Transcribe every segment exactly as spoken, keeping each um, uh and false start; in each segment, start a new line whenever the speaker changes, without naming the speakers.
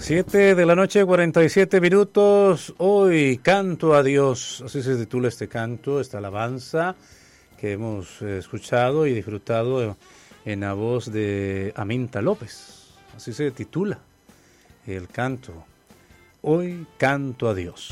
Siete de la noche, cuarenta y siete minutos. Hoy canto a Dios. Así se titula este canto, esta alabanza que hemos eh, escuchado y disfrutado en la voz de Aminta López. Así se titula el canto. Hoy canto a Dios.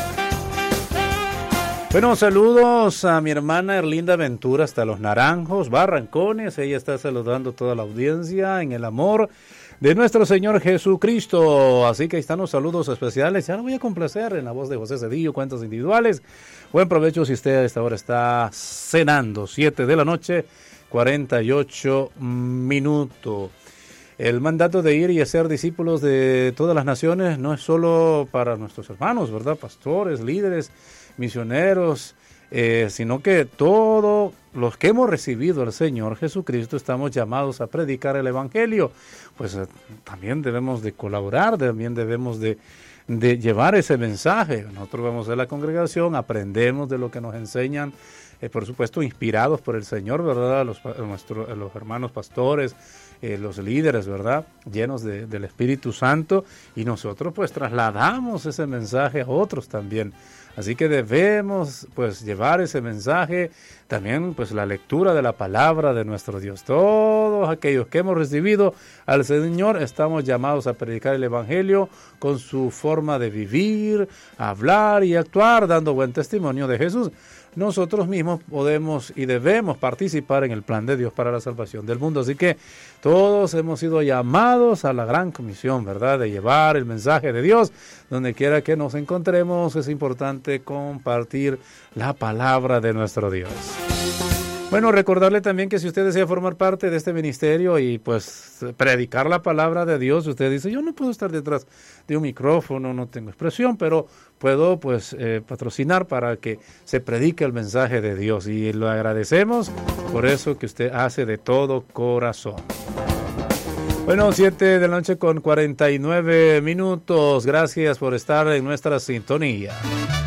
Bueno, saludos a mi hermana Erlinda Ventura hasta Los Naranjos, Barrancones. Ella está saludando a toda la audiencia en el amor de nuestro Señor Jesucristo. Así que ahí están los saludos especiales. Ya lo voy a complacer en la voz de José Cedillo, cuentas individuales. Buen provecho si usted a esta hora está cenando. Siete de la noche, cuarenta y ocho minutos. El mandato de ir y hacer discípulos de todas las naciones no es solo para nuestros hermanos, ¿verdad? Pastores, líderes, misioneros, eh, sino que todos los que hemos recibido al Señor Jesucristo estamos llamados a predicar el Evangelio. Pues eh, también debemos de colaborar, también debemos de, de llevar ese mensaje. Nosotros vamos a la congregación, aprendemos de lo que nos enseñan, eh, por supuesto inspirados por el Señor, ¿verdad? Los, nuestro, los hermanos pastores, eh, los líderes, ¿verdad? Llenos de, del Espíritu Santo, y nosotros pues trasladamos ese mensaje a otros también. Así que debemos pues llevar ese mensaje, también pues la lectura de la palabra de nuestro Dios. Todos aquellos que hemos recibido al Señor estamos llamados a predicar el Evangelio con su forma de vivir, hablar y actuar, dando buen testimonio de Jesús. Nosotros mismos podemos y debemos participar en el plan de Dios para la salvación del mundo. Así que todos hemos sido llamados a la gran comisión, ¿verdad?, de llevar el mensaje de Dios. Donde quiera que nos encontremos, es importante compartir la palabra de nuestro Dios. Bueno, recordarle también que si usted desea formar parte de este ministerio y pues predicar la palabra de Dios, usted dice, yo no puedo estar detrás de un micrófono, no tengo expresión, pero puedo pues eh, patrocinar para que se predique el mensaje de Dios, y lo agradecemos por eso que usted hace de todo corazón. Bueno, siete de la noche con cuarenta y nueve minutos. Gracias por estar en nuestra sintonía.